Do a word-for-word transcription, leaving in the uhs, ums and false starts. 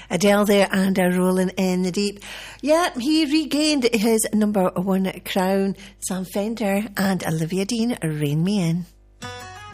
Adele there and a Rolling in the Deep. Yeah, he regained his number one crown. Sam Fender and Olivia Dean, Rain Me In.